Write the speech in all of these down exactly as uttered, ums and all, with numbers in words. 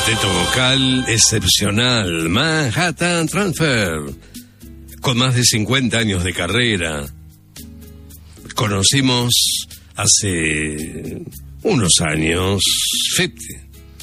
cuarteto vocal excepcional, Manhattan Transfer, con más de cincuenta años de carrera. Conocimos hace unos años cincuenta,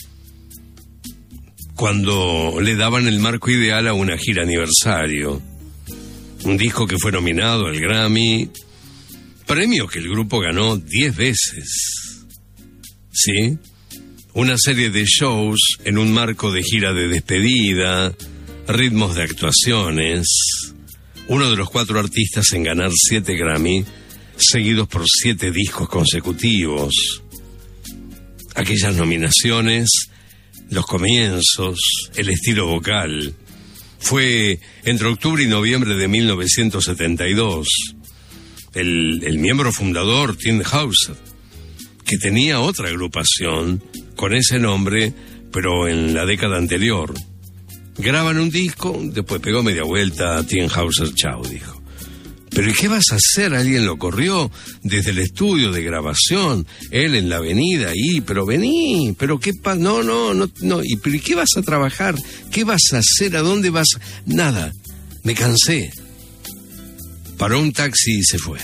cuando le daban el marco ideal a una gira aniversario. Un disco que fue nominado al Grammy, premio que el grupo ganó diez veces. ¿Sí? Una serie de shows en un marco de gira de despedida, ritmos de actuaciones. Uno de los cuatro artistas en ganar siete Grammy, seguidos por siete discos consecutivos. Aquellas nominaciones, los comienzos, el estilo vocal. Fue entre octubre y noviembre de mil novecientos setenta y dos. El, el miembro fundador, Tim Hauser, que tenía otra agrupación con ese nombre, pero en la década anterior. Graban un disco, después pegó media vuelta, Tim Hauser, chao, dijo. ¿Pero y qué vas a hacer? Alguien lo corrió desde el estudio de grabación, él en la avenida ahí, pero vení, pero qué pasa, no, no, no, no, y pero ¿y qué vas a trabajar? ¿Qué vas a hacer? ¿A dónde vas? Nada, me cansé. Paró un taxi y se fue.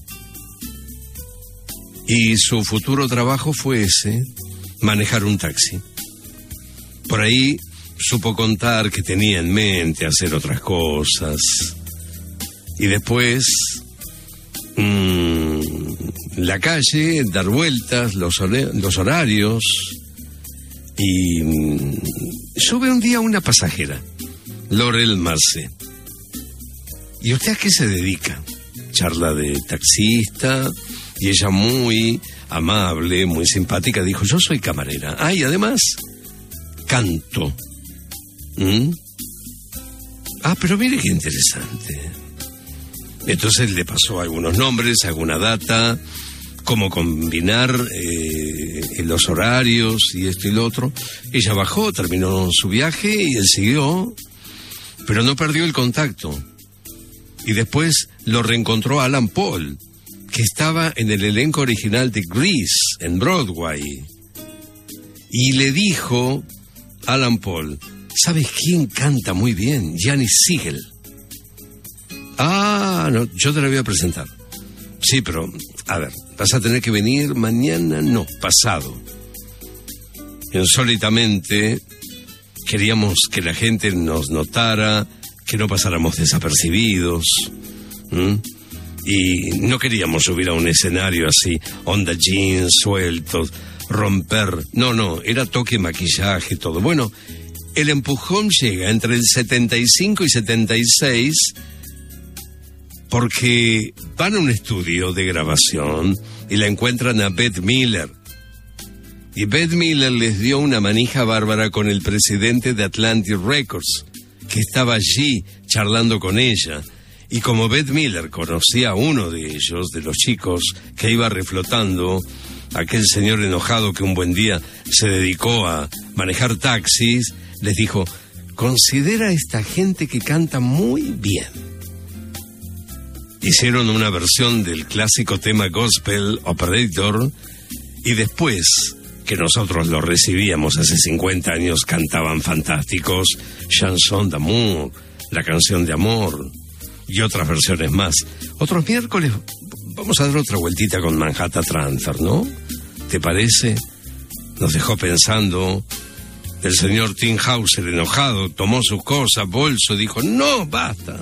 Y su futuro trabajo fue ese, manejar un taxi. Por ahí supo contar que tenía en mente hacer otras cosas. Y después, mmm, la calle, dar vueltas, los, los horarios. Y mmm, sube un día una pasajera, Laurel Marce. ¿Y usted a qué se dedica? Charla de taxista, y ella muy amable, muy simpática, dijo, yo soy camarera. Ah, y además, canto. ¿Mm? Ah, pero mire qué interesante. Entonces le pasó algunos nombres, alguna data, cómo combinar eh, los horarios y esto y lo otro. Ella bajó, terminó su viaje y él siguió, pero no perdió el contacto. Y después lo reencontró Alan Paul, que estaba en el elenco original de Grease, en Broadway. Y le dijo Alan Paul, ¿sabes quién canta muy bien? Janis Siegel. Ah, no, yo te la voy a presentar. Sí, pero, a ver, vas a tener que venir mañana, no, pasado. Insólitamente, queríamos que la gente nos notara, que no pasáramos desapercibidos. ¿Mm? Y no queríamos subir a un escenario así, onda jeans, sueltos, romper. No, no, era toque, maquillaje, todo. Bueno, el empujón llega entre el setenta y cinco y setenta y seis... porque van a un estudio de grabación y la encuentran a Bette Miller. Y Bette Miller les dio una manija bárbara con el presidente de Atlantic Records, que estaba allí charlando con ella. Y como Bette Miller conocía a uno de ellos, de los chicos que iba reflotando, aquel señor enojado que un buen día se dedicó a manejar taxis, les dijo, considera a esta gente que canta muy bien. Hicieron una versión del clásico tema gospel Operator y después que nosotros lo recibíamos hace cincuenta años cantaban fantásticos Chanson d'amour, la canción de amor y otras versiones más. Otros miércoles vamos a dar otra vueltita con Manhattan Transfer, ¿no? ¿Te parece? Nos dejó pensando. El señor Tim Hauser, enojado, tomó sus cosas, bolso, dijo, no, basta.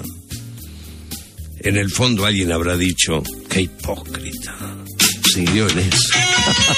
En el fondo alguien habrá dicho, qué hipócrita. Siguió en eso.